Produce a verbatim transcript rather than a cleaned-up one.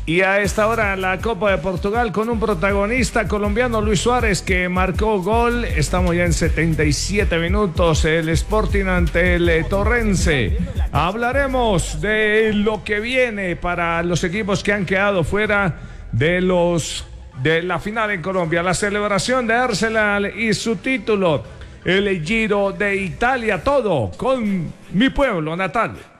Y a esta hora la Copa de Portugal con un protagonista colombiano, Luis Suárez, que marcó gol. Estamos ya en setenta y siete minutos, el Sporting ante el eh, Torrense. Hablaremos de lo que viene para los equipos que han quedado fuera de los de la final en Colombia, la celebración de Arsenal y su título, el Giro de Italia, todo con mi pueblo natal.